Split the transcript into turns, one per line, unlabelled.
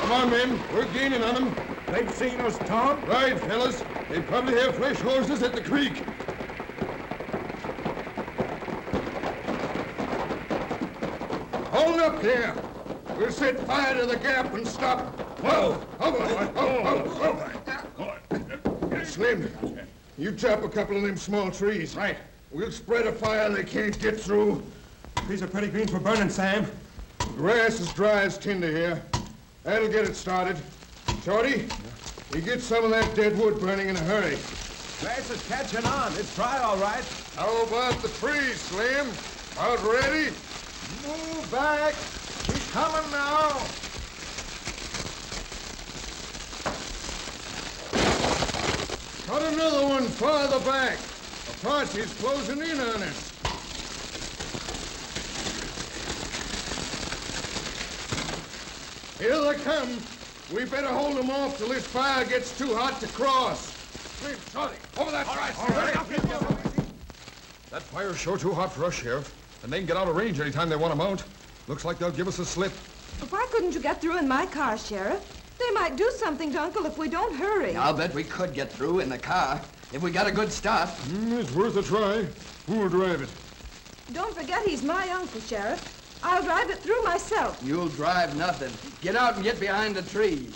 Come on, men. We're gaining on them.
They've seen us, Tom.
Right, fellas. They probably have fresh horses at the creek.
Hold up there. We'll set fire to the gap and stop. Whoa! Slim, you chop a couple of them small trees.
Right.
We'll spread a fire they can't get through.
These are pretty green for burning, Sam.
Grass as dry as tinder here. That'll get it started. Shorty, you get some of that dead wood burning in a hurry.
Grass is catching on. It's dry, all right.
How about the trees, Slim? About ready?
Move back. He's coming now.
Cut another one farther back. Apache's closing in on us. Here they come. We better hold them off till this fire gets too hot to cross. Slim, Shorty, over that side.
That fire's sure too hot for us, Sheriff. And they can get out of range anytime they want to mount. Looks like they'll give us a slip.
Why couldn't you get through in my car, Sheriff? They might do something to Uncle if we don't hurry.
I'll bet we could get through in the car if we got a good start.
It's worth a try. Who'll drive it?
Don't forget he's my uncle, Sheriff. I'll drive it through myself.
You'll drive nothing. Get out and get behind the tree.